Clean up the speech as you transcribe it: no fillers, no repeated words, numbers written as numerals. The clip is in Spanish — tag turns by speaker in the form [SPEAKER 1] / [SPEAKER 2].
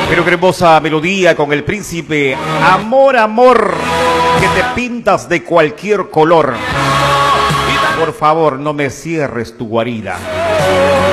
[SPEAKER 1] Pero qué hermosa melodía con el príncipe. Amor, amor, que te pintas de cualquier color. Por favor, no me cierres tu guarida.